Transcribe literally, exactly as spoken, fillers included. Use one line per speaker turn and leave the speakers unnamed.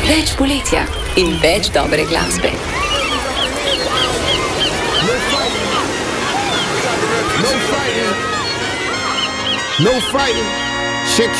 Več poletja in več dobre glasbe.
No fighting. No fighting. Shake